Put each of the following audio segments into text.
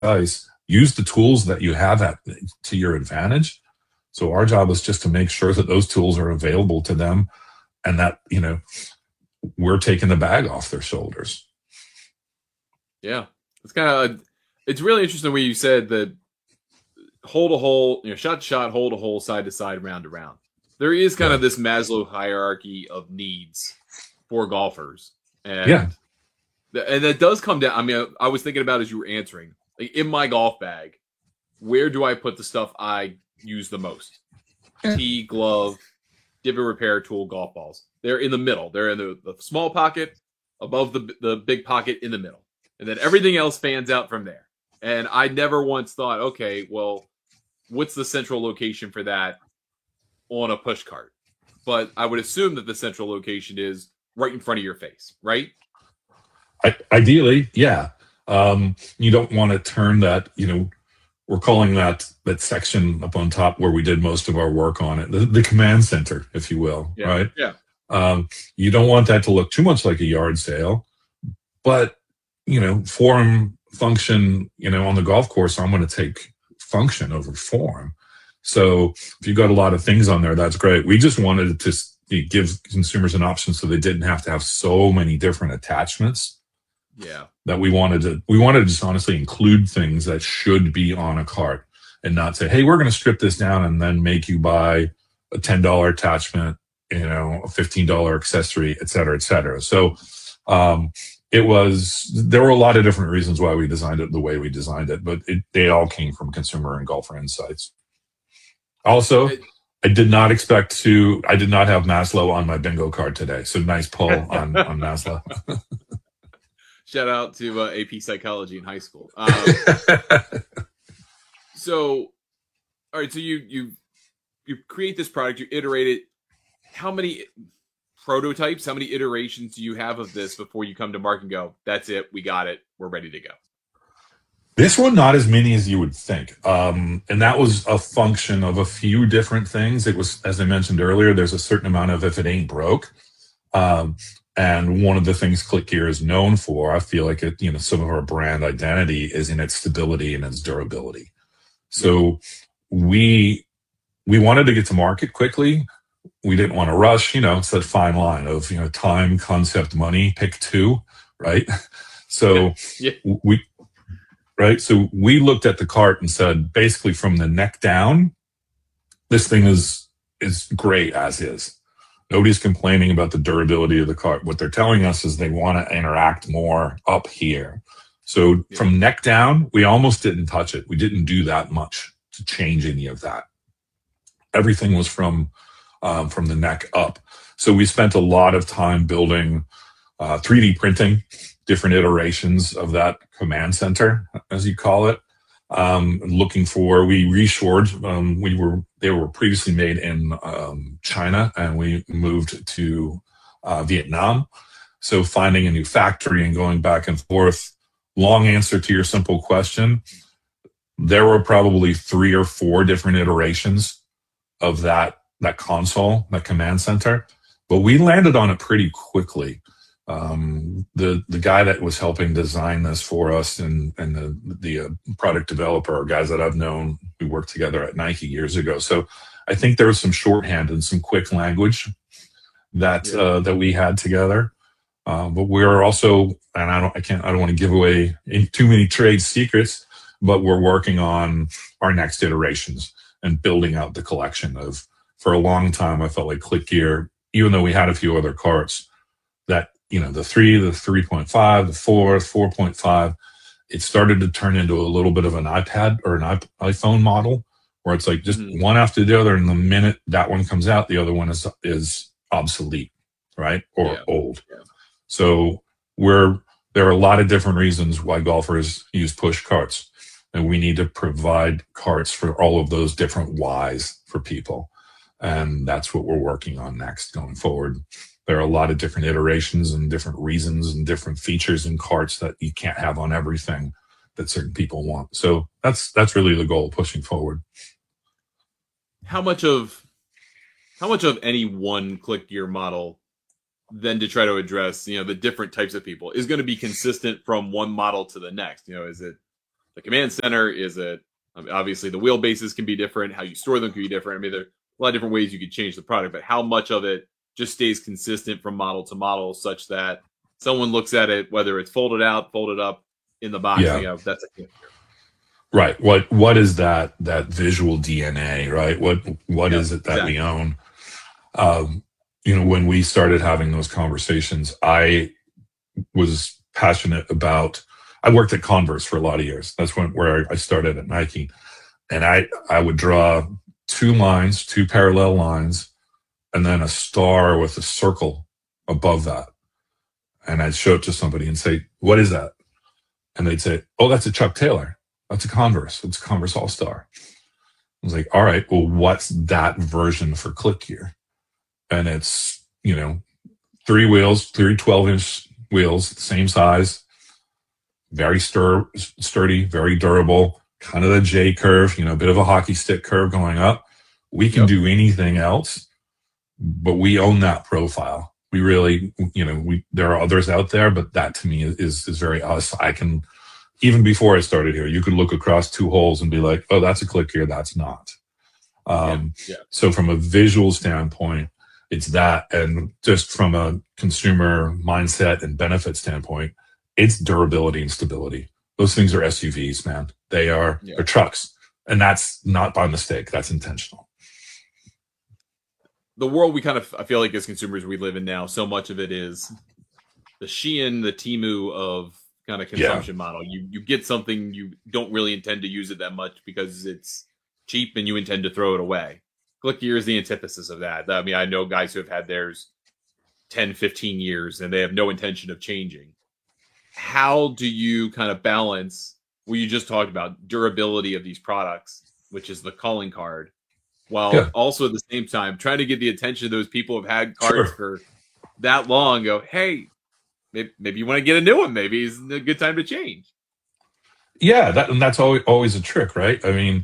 ice, use the tools that you have to your advantage. So our job is just to make sure that those tools are available to them, and that we're taking the bag off their shoulders. Yeah, it's really interesting when you said that hole to hole, shot to shot, hole to hole, side to side, round to round. There is kind of this Maslow hierarchy of needs for golfers, and that does come down. I mean, I was thinking about as you were answering, like in my golf bag, where do I put the stuff I use the most? Tee, glove, divot repair tool, golf balls. They're in the middle. They're in the small pocket above the big pocket in the middle. And then everything else fans out from there. And I never once thought, okay, well, what's the central location for that on a push cart? But I would assume that the central location is right in front of your face, right? Ideally, yeah. You don't want to turn that, we're calling that section up on top where we did most of our work on it, the command center, if you will, right? Yeah. You don't want that to look too much like a yard sale, but form, function, on the golf course, I'm going to take function over form. So if you've got a lot of things on there, that's great. We just wanted to give consumers an option so they didn't have to have so many different attachments. Yeah. That we wanted to just honestly include things that should be on a cart and not say, hey, we're going to strip this down and then make you buy a $10 attachment, a $15 accessory, et cetera, et cetera. So, there were a lot of different reasons why we designed it the way we designed it, but they all came from consumer and golfer insights. Also, I did not have Maslow on my bingo card today. So nice pull on Maslow. Shout out to AP Psychology in high school. So, all right. So you create this product, you iterate it. How many prototypes, how many iterations do you have of this before you come to market and go, that's it, we got it, we're ready to go? This one, not as many as you would think. And that was a function of a few different things. It was, as I mentioned earlier, there's a certain amount of if it ain't broke. And one of the things ClickGear is known for, I feel like some of our brand identity is in its stability and its durability. So we wanted to get to market quickly. We didn't want to rush, it's that fine line of, time, concept, money, pick two, right? So So we looked at the cart and said, basically from the neck down, this thing is great as is. Nobody's complaining about the durability of the cart. What they're telling us is they want to interact more up here. So from neck down, we almost didn't touch it. We didn't do that much to change any of that. Everything was from the neck up. So we spent a lot of time building 3D printing, different iterations of that command center, as you call it. We reshored. They were previously made in China, and we moved to Vietnam. So finding a new factory and going back and forth. Long answer to your simple question. There were probably 3 or 4 different iterations of that console, that command center, but we landed on it pretty quickly. The guy that was helping design this for us and the product developer are guys that I've known. We worked together at Nike years ago. So I think there was some shorthand and some quick language that we had together. But we're also, and I don't want to give away too many trade secrets, but we're working on our next iterations and building out the collection of, for a long time, I felt like ClickGear, even though we had a few other carts, that, the 3, the 3.5, the 4, 4.5, it started to turn into a little bit of an iPad or an iPhone model where it's like just one after the other. And the minute that one comes out, the other one is obsolete, right? Or old. Yeah. So there are a lot of different reasons why golfers use push carts, and we need to provide carts for all of those different whys for people. And that's what we're working on next going forward. There are a lot of different iterations and different reasons and different features in carts that you can't have on everything that certain people want. So that's really the goal pushing forward. How much of any one ClickGear model then to try to address, the different types of people is going to be consistent from one model to the next? Is it The command center is obviously the wheelbases can be different. How you store them can be different. I mean, there are a lot of different ways you could change the product, but how much of it just stays consistent from model to model such that someone looks at it, whether it's folded out, folded up in the box, that's a click gear. Right. What is that visual DNA, right? What is it that we own? When we started having those conversations, I was passionate about, I worked at Converse for a lot of years. That's where I started at Nike. And I would draw two parallel lines, and then a star with a circle above that. And I'd show it to somebody and say, what is that? And they'd say, oh, that's a Chuck Taylor. That's a Converse. It's a Converse All-Star. I was like, all right, well, what's that version for click gear? And it's, 3 wheels, 3 12-inch wheels, same size, very sturdy, very durable, kind of the J curve, a bit of a hockey stick curve going up. We can do anything else, but we own that profile. We really, there are others out there, but that to me is very us. I can, even before I started here, you could look across 2 holes and be like, oh, that's a click gear, that's not. So from a visual standpoint, it's that. And just from a consumer mindset and benefit standpoint, it's durability and stability. Those things are SUVs, man. They're trucks. And that's not by mistake. That's intentional. The world I feel like as consumers we live in now, so much of it is the Shein, the Temu of kind of consumption model. You get something, you don't really intend to use it that much because it's cheap and you intend to throw it away. Click gear is the antithesis of that. I mean, I know guys who have had theirs 10, 15 years and they have no intention of changing. How do you kind of balance what you just talked about, durability of these products, which is the calling card, while also at the same time trying to get the attention of those people who've had cards for that long, go, hey, maybe you want to get a new one. Maybe it's a good time to change. Yeah, that's always a trick, right? I mean,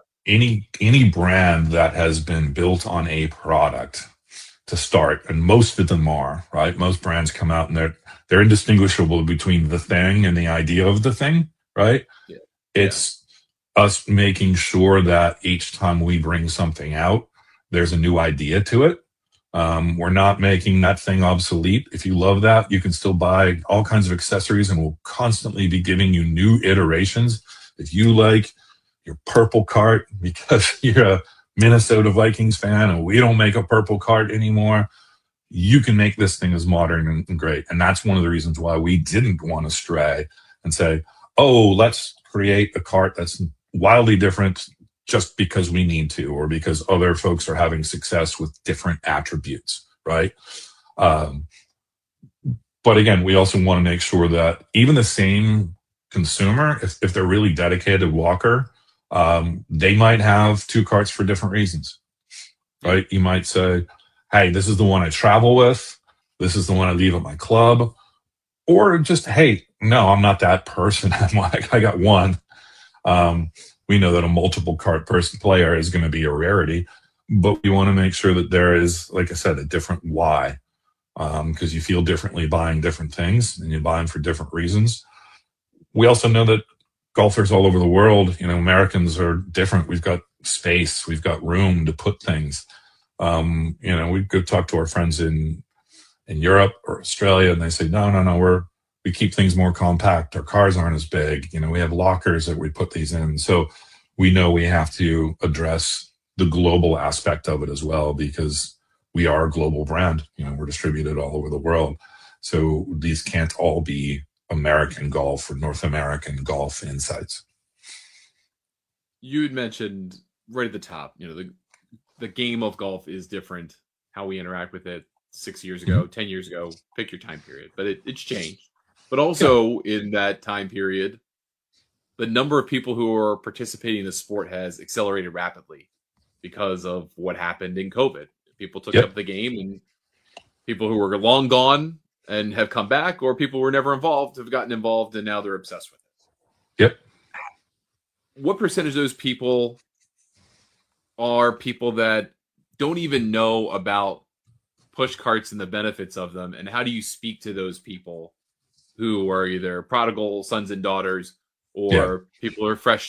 any brand that has been built on a product to start, and most of them are, right? Most brands come out and they're indistinguishable between the thing and the idea of the thing, right? It's us making sure that each time we bring something out, there's a new idea to it. We're not making that thing obsolete. If you love that, you can still buy all kinds of accessories and we'll constantly be giving you new iterations. If you like your purple cart because you're a Minnesota Vikings fan and we don't make a purple cart anymore, you can make this thing as modern and great. And that's one of the reasons why we didn't want to stray and say, oh, let's create a cart that's wildly different just because we need to, or because other folks are having success with different attributes, right? But again, we also want to make sure that even the same consumer, if they're really dedicated walker, they might have 2 carts for different reasons, right? You might say, hey, this is the one I travel with. This is the one I leave at my club. Or just, hey, no, I'm not that person. I got one. We know that a multiple cart player is going to be a rarity, but we want to make sure that there is, like I said, a different why, because you feel differently buying different things and you buy them for different reasons. We also know that golfers all over the world, Americans are different. We've got space, we've got room to put things. We go talk to our friends in Europe or Australia, and they say, no, we keep things more compact. Our cars aren't as big. We have lockers that we put these in. So we know we have to address the global aspect of it as well, because we are a global brand. We're distributed all over the world. So these can't all be American golf or North American golf insights. You had mentioned right at the top, the game of golf is different. How we interact with it 6 years ago, 10 years ago, pick your time period, but it's changed. But also in that time period, the number of people who are participating in the sport has accelerated rapidly because of what happened in COVID. People took up the game, and people who were long gone and have come back, or people who were never involved have gotten involved and now they're obsessed with it. Yep. What percentage of those people are people that don't even know about push carts and the benefits of them? And how do you speak to those people who are either prodigal sons and daughters or people are fresh